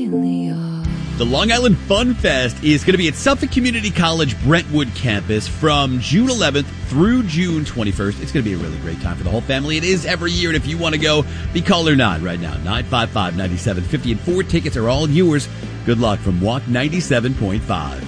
The Long Island Fun Fest is going to be at Suffolk Community College Brentwood campus from June 11th through June 21st. It's going to be a really great time for the whole family. It is every year, and if you want to go, be caller 9 right now, 955-9750, and 4 tickets are all yours. Good luck from Walk 97.5.